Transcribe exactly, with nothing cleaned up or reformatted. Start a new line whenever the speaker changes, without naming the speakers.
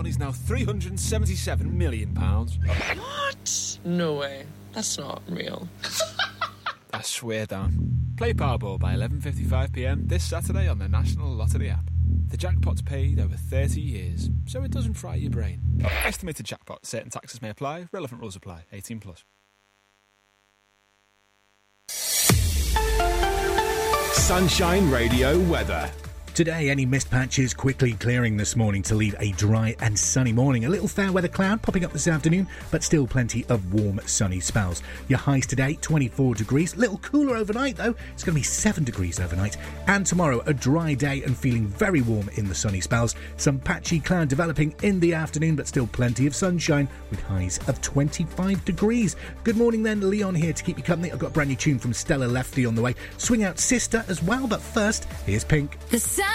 money's now three hundred seventy-seven million pounds.
What? No way. That's not real.
I swear down. Play Powerball by eleven fifty-five p m this Saturday on the National Lottery app. The jackpot's paid over thirty years, so it doesn't fry your brain. Estimated jackpot. Certain taxes may apply. Relevant rules apply. eighteen plus.
Sunshine Radio weather.
Today, any mist patches quickly clearing this morning to leave a dry and sunny morning. A little fair weather cloud popping up this afternoon, but still plenty of warm, sunny spells. Your highs today, twenty-four degrees. Little cooler overnight, though. It's going to be seven degrees overnight. And tomorrow, a dry day and feeling very warm in the sunny spells. Some patchy cloud developing in the afternoon, but still plenty of sunshine with highs of twenty-five degrees. Good morning, then. Leon here to keep you company. I've got a brand new tune from Stella Lefty on the way. Swing Out Sister as well, but first, here's Pink.
The sound